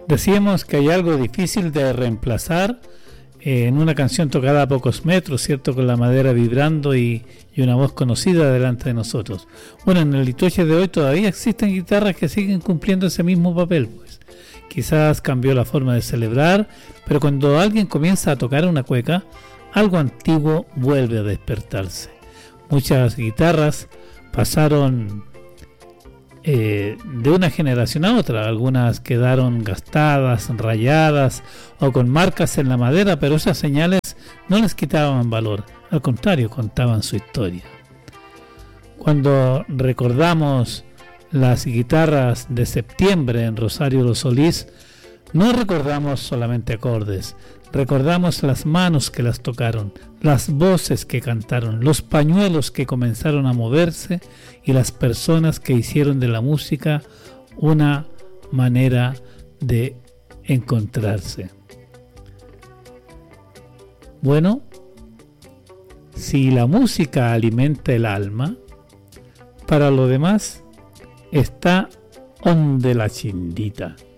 Decíamos que hay algo difícil de reemplazar en una canción tocada a pocos metros, ¿cierto? Con la madera vibrando y una voz conocida delante de nosotros. Bueno, en el liturgia de hoy todavía existen guitarras que siguen cumpliendo ese mismo papel, pues. Quizás cambió la forma de celebrar, pero cuando alguien comienza a tocar una cueca, algo antiguo vuelve a despertarse. Muchas guitarras pasaron de una generación a otra. Algunas quedaron gastadas, rayadas o con marcas en la madera, pero esas señales no les quitaban valor, al contrario, contaban su historia. Cuando recordamos las guitarras de septiembre en Rosario Los Solís, no recordamos solamente acordes, recordamos las manos que las tocaron, las voces que cantaron, los pañuelos que comenzaron a moverse y las personas que hicieron de la música una manera de encontrarse. Bueno, si la música alimenta el alma, para lo demás está onde la chindita.